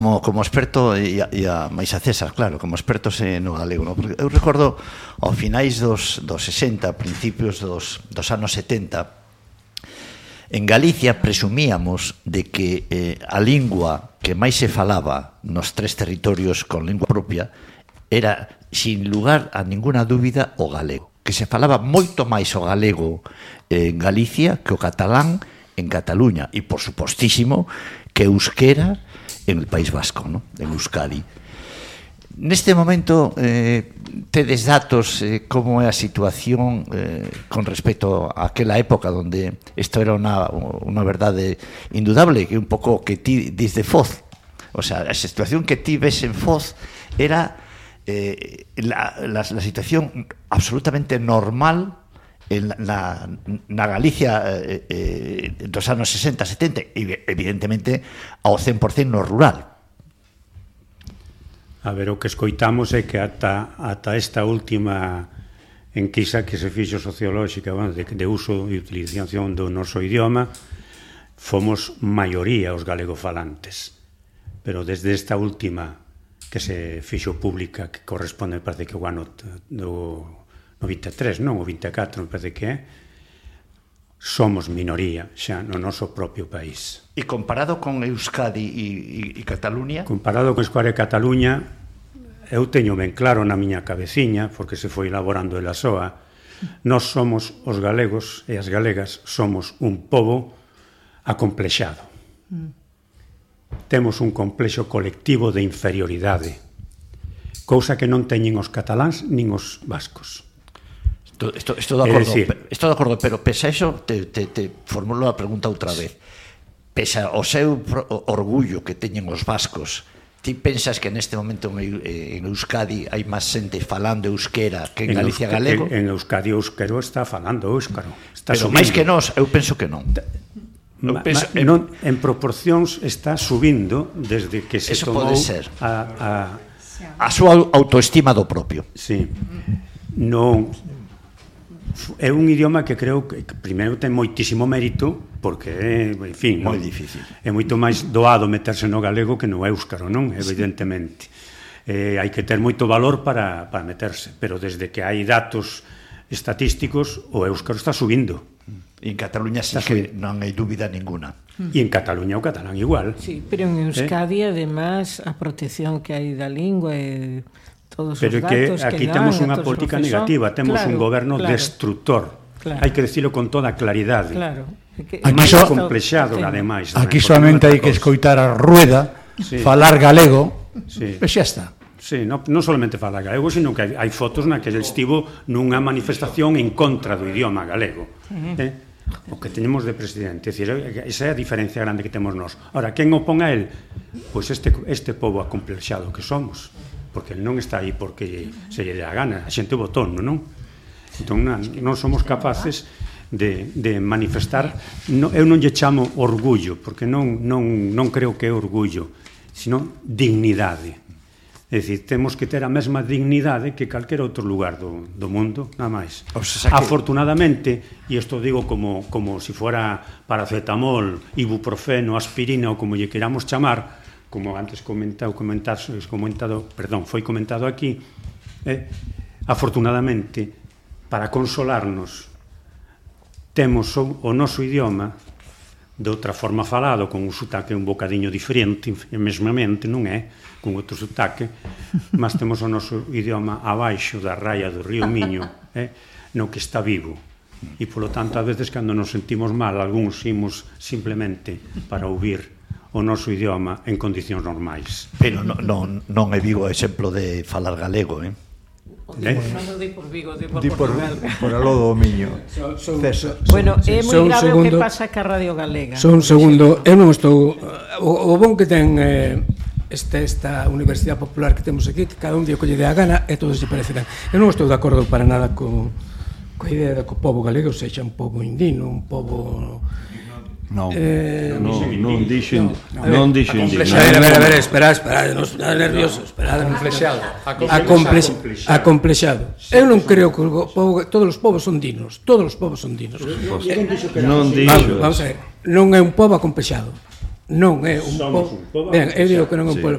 como experto e a máis a César, claro, como expertos no galego, no? Porque eu recordo ao finais dos 60, principios dos anos 70, en Galicia presumíamos de que a lingua que máis se falaba nos tres territorios con lingua propia era, sin lugar a ninguna dúbida, o galego, que se falaba moito máis o galego en Galicia que o catalán en Cataluña, e por supostísimo que euskera en el País Vasco, ¿no? En Euskadi. Neste momento tedes datos como é a situación con respecto a aquela época onde isto era unha verdade indudable, que un pouco que ti dis de Foz, o sea, a situación que ti ves en Foz era la situación absolutamente normal na Galicia dos anos 60, 70, e evidentemente ao 100% no rural. A ver, o que escoitamos é que ata esta última enquisa que se fixo sociolóxica, bueno, de uso e utilización do noso idioma, fomos maioría os galegofalantes. Pero desde esta última que se fixo pública, que corresponde, parece que o ano do 23, non, o 24, me parece que é, somos minoría xa no noso propio país. E comparado con Euskadi e Cataluña? Comparado con Euskadi e Cataluña, eu teño ben claro na miña cabeciña, porque se foi elaborando ela soa, nós somos os galegos e as galegas somos un pobo acomplexado. Temos un complexo colectivo de inferioridade, cousa que non teñen os cataláns nin os vascos. Estou de acordo, pero pese a eso te formulo a pregunta outra vez. Pese ao seu orgullo que teñen os vascos, ti pensas que neste momento en Euskadi hai máis xente falando euskera que en Galicia galego? En Euskadi o euskero está falando euskaro. Pero máis que nós, eu penso que non. En proporcións está subindo desde que se tomou a súa autoestima do propio. Sí. Non... É un idioma que creo que primeiro ten moitísimo mérito, porque en fin, moi difícil. É moito máis doado meterse no galego que no éuskaro, non? Evidentemente. Hai que ter moito valor para meterse, pero desde que hai datos estatísticos o éuskaro está subindo. E en Cataluña sí que non hai dúbida ninguna. E en Cataluña o catalán igual. Sí, pero en Euskadi, además, a protección que hai da lingua e todos os datos que dan. Pero que aquí temos unha política negativa, temos un goberno destructor. Hai que dicilo con toda claridade. Claro. É máis complexado, ademais. Aquí solamente hai que escoitar a Rueda, falar galego, e xa está. Sí, non solamente falar galego, sino que hai fotos na que estivo nunha manifestación en contra do idioma galego. O que tenemos de presidente, esa é a diferencia grande que temos nós. Ora, quen opón a él? Pois este pobo acomplexado que somos, porque ele non está aí porque se lle dá gana, a xente votou, non? Entón, non somos capaces de manifestar, eu non lle chamo orgullo, porque non creo que é orgullo, sino dignidade. É dicir, temos que ter a mesma dignidade que calquer outro lugar do mundo, nada máis. Afortunadamente, e isto digo como se fora paracetamol, ibuprofeno, aspirina ou como lle queramos chamar, como antes foi comentado aquí, afortunadamente, para consolarnos, temos o noso idioma de outra forma falado, con un sotaque un bocadiño diferente, mesmamente, non é? Con outro sotaque, mas temos o noso idioma abaixo da raia do río Miño, no que está vivo. E, polo tanto, a veces, cando nos sentimos mal, algúns imos simplemente para ouvir o noso idioma en condicións normais. Pero non é Vigo exemplo de falar galego, Non di por Vigo, di por Portugal. Por aló do Miño. Bueno, é moi grave o que pasa ca Radio Galega. Só un segundo, eu non estou... O bon que ten esta Universidade Popular que temos aquí, que cada un dio que lle dé a gana e todos se parecerán. Eu non estou de acordo para nada coa idea de que o pobo galego sexa un pobo indino, un pobo... Non dixen indino. A ver, espera, non está nervioso, espera. Acomplexado. Eu non creo que todos os povos son dinos, todos os povos son dinos. Non dixo. Vamos a ver, non é un pobo acomplexado. non é un pobo. Ben, eu digo que non é un pobo